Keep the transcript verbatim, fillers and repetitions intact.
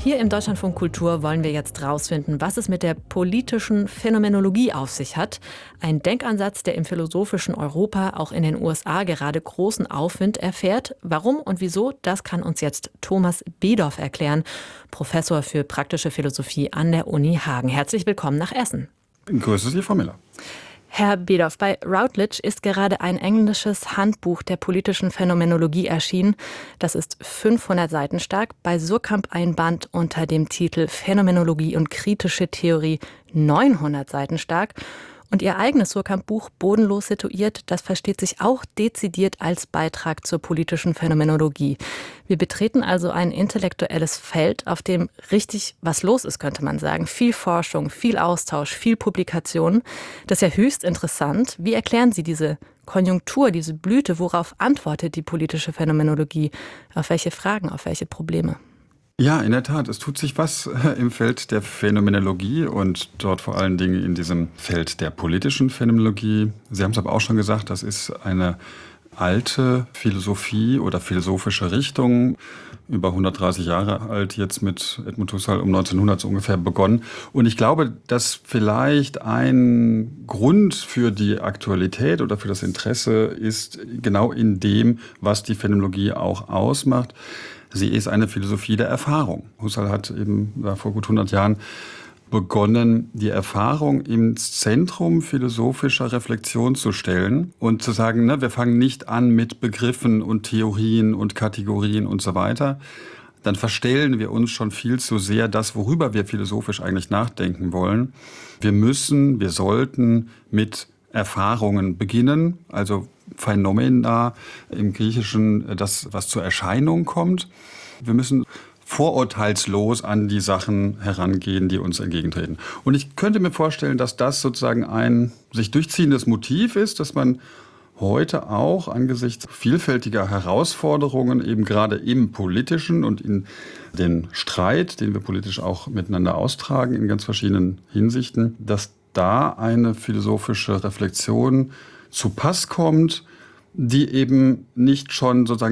Hier im Deutschlandfunk Kultur wollen wir jetzt rausfinden, was es mit der politischen Phänomenologie auf sich hat. Ein Denkansatz, der im philosophischen Europa auch in den U S A gerade großen Aufwind erfährt. Warum und wieso, das kann uns jetzt Thomas Bedoff erklären, Professor für praktische Philosophie an der Uni Hagen. Herzlich willkommen nach Essen. Grüße Sie, Frau Miller. Herr Bedoff, bei Routledge ist gerade ein englisches Handbuch der politischen Phänomenologie erschienen. Das ist fünfhundert Seiten stark. Bei Suhrkamp ein Band unter dem Titel Phänomenologie und kritische Theorie, neunhundert Seiten stark. Und Ihr eigenes Suhrkamp-Buch Bodenlos situiert, das versteht sich auch dezidiert als Beitrag zur politischen Phänomenologie. Wir betreten also ein intellektuelles Feld, auf dem richtig was los ist, könnte man sagen. Viel Forschung, viel Austausch, viel Publikation. Das ist ja höchst interessant. Wie erklären Sie diese Konjunktur, diese Blüte? Worauf antwortet die politische Phänomenologie? Auf welche Fragen, auf welche Probleme? Ja, in der Tat, es tut sich was im Feld der Phänomenologie und dort vor allen Dingen in diesem Feld der politischen Phänomenologie. Sie haben es aber auch schon gesagt, das ist eine alte Philosophie oder philosophische Richtung, über hundertdreißig Jahre alt, jetzt mit Edmund Husserl um neunzehnhundert so ungefähr begonnen. Und ich glaube, dass vielleicht ein Grund für die Aktualität oder für das Interesse ist genau in dem, was die Phänomenologie auch ausmacht. Sie ist eine Philosophie der Erfahrung. Husserl hat eben da vor gut hundert Jahren begonnen, die Erfahrung ins Zentrum philosophischer Reflexion zu stellen und zu sagen, ne, wir fangen nicht an mit Begriffen und Theorien und Kategorien und so weiter. Dann verstellen wir uns schon viel zu sehr das, worüber wir philosophisch eigentlich nachdenken wollen. Wir müssen, wir sollten mit Erfahrungen beginnen, also Phänomena im Griechischen, das, was zur Erscheinung kommt. Wir müssen vorurteilslos an die Sachen herangehen, die uns entgegentreten. Und ich könnte mir vorstellen, dass das sozusagen ein sich durchziehendes Motiv ist, dass man heute auch angesichts vielfältiger Herausforderungen, eben gerade im Politischen und in den Streit, den wir politisch auch miteinander austragen, in ganz verschiedenen Hinsichten, dass da eine philosophische Reflexion zu Pass kommt, die eben nicht schon sozusagen